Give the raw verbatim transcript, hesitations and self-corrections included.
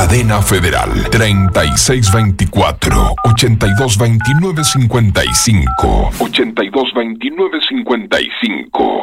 Cadena Federal treinta y seis veinticuatro, ochenta y dos veintinueve cincuenta y cinco. ochenta y dos veintinueve cincuenta y cinco.